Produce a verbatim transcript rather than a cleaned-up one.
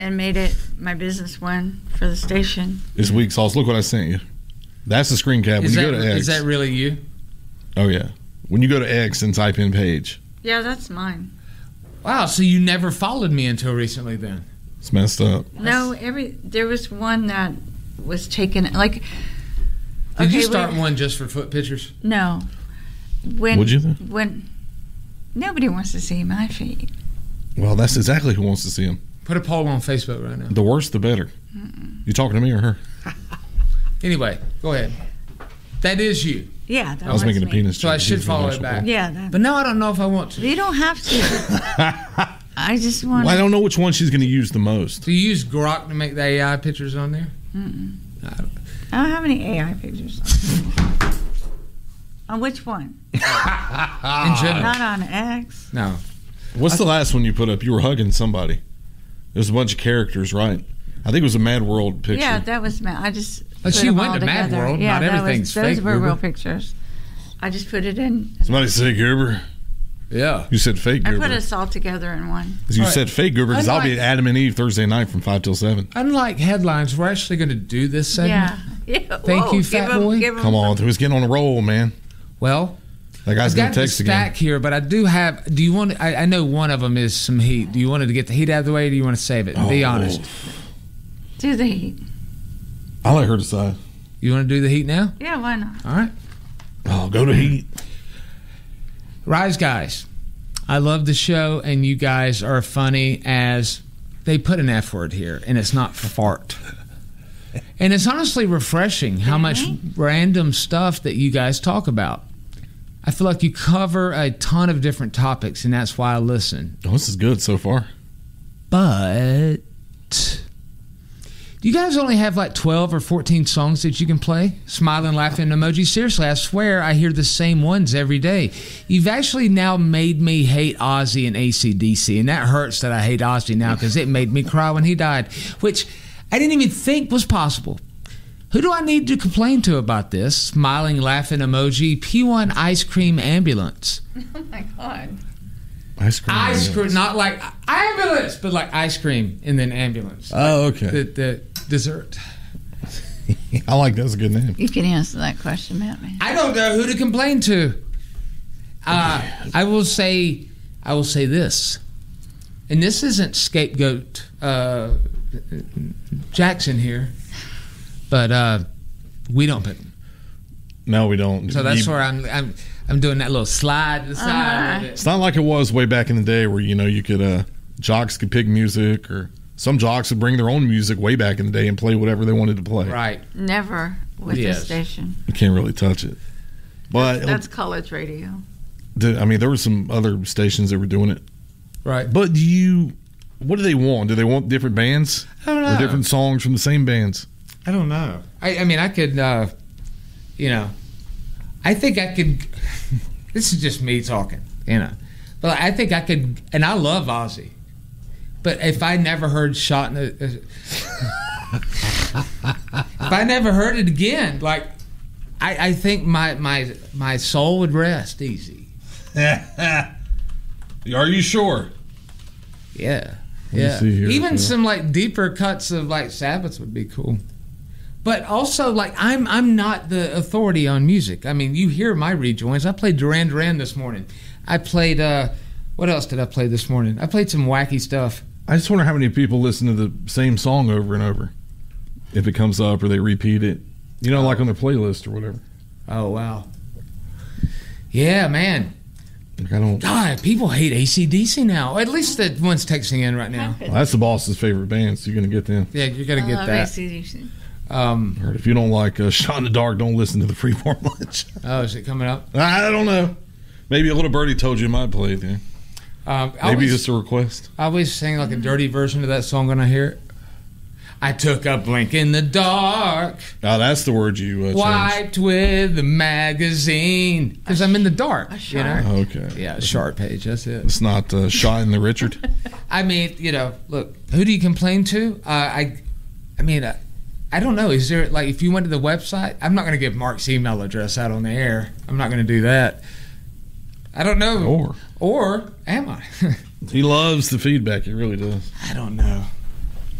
and made it my business one for the station. It's weak sauce. Look what I sent you. That's the screen cap. When Is you that, go to X. is that really you? Oh, yeah. When you go to X and type in Paige. Yeah, that's mine. Wow, so you never followed me until recently then? It's messed up. No, every there was one that was taken, like... Did okay, you start when, one just for foot pictures? No. When, Would you then? When... Nobody wants to see my feet. Well, that's exactly who wants to see him. Put a poll on Facebook right now. The worse, the better. Mm-mm. You talking to me or her? Anyway, go ahead. That is you. Yeah, that I was, was making me. a penis So I should follow it back. Yeah. That, but now I don't know if I want to. You don't have to. I just want well, I don't know which one she's going to use the most. Do you use Grok to make the A I pictures on there? Mm-mm. I don't, I don't have any A I pictures. On which one? In general. Not on X. No. What's the last one you put up? You were hugging somebody. There's a bunch of characters, right? I think it was a Mad World picture. Yeah, that was Mad. I just. But she went to Mad World. Yeah, Not everything's was, those fake. were Goober. real pictures. I just put it in. Somebody say Goober. Yeah. You said fake I Goober. put us all together in one. You All said right. fake Goober because I'll be at Unlike- Adam and Eve Thursday night from five till seven. Unlike headlines, we're actually going to do this segment. Yeah. yeah. Thank Whoa, you, give fat him- boy. give him Come on, some- who's getting on a roll, man? Well, That guy's I've going got to the text stack again. here, but I do have. Do you want? I, I know one of them is some heat. Do you want to get the heat out of the way, or do you want to save it? Oh, Be honest. Do the heat. I'll let her decide. You want to do the heat now? Yeah, why not? All right. Oh, go to Heat. Rise Guys, I love the show, and you guys are funny as they put an F word here, and it's not fart. And it's honestly refreshing how much random stuff that you guys talk about. I feel like you cover a ton of different topics, and that's why I listen. Oh, this is good so far. But do you guys only have like twelve or fourteen songs that you can play? Smiling, laughing emoji. Seriously, I swear I hear the same ones every day. You've actually now made me hate Ozzy and A C D C, and that hurts that I hate Ozzy now because it made me cry when he died, which I didn't even think was possible. Who do I need to complain to about this? Smiling, laughing emoji. P one ice cream ambulance. Oh my God. Ice cream. Ice ambulance. cream, not like ambulance, but like ice cream and then ambulance. Oh, okay. The, the dessert. I like that's a good name. You can answer that question, Matt. Man. I don't know who to complain to. Uh, I will say, I will say this, and this isn't scapegoat uh, Jackson here, but uh, we don't pick them. No, we don't. So that's You- where I'm. I'm. I'm doing that little slide to the side. of it. It's not like it was way back in the day where, you know, you could, uh, jocks could pick music, or some jocks would bring their own music way back in the day and play whatever they wanted to play. Right. Never with Yes. this station. You can't really touch it. But, That's college radio. the- I mean, there were some other stations that were doing it. Right. But do you, what do they want? Do they want different bands? I don't know. Or different songs from the same bands? I don't know. I, I mean, I could, uh, you know, I think I could. This is just me talking, you know. But I think I could, and I love Ozzy. But if I never heard "Shot in the," if I never heard it again, like, I, I think my my my soul would rest easy. Are you sure? Yeah, me yeah. see here, Even so- some like deeper cuts of like Sabbath would be cool. But also, like, I'm I'm not the authority on music. I mean, you hear my rejoins. I played Duran Duran this morning. I played, uh, what else did I play this morning? I played some wacky stuff. I just wonder how many people listen to the same song over and over. If it comes up or they repeat it. You know, like on their playlist or whatever. Oh, wow. Yeah, man. Like I don't. God, people hate A C D C now. At least the ones texting in right now. Well, that's the boss's favorite band, so you're going to get them. Yeah, you're going to I get love that. A C D C. Um, Or if you don't like uh, Shot in the Dark, don't listen to the Freeform Lunch. oh, is it coming up? I don't know. Maybe a little birdie told you it might play it. Yeah. Um, I Maybe always, just a request. I always sing like a dirty version of that song when I hear it. I took a blink in the dark. Oh, that's the word you uh, changed. Wiped with the magazine because I'm in the dark. A You shark. know? Okay. Yeah, a sharp page. That's it. It's not uh, Shot in the Richard. I mean, you know, look. Who do you complain to? Uh, I, I mean, uh, I don't know. Is there like if you went to the website? I'm not going to give Mark's email address out on the air. I'm not going to do that. I don't know. Or Or am I? he loves the feedback. He really does. I don't know.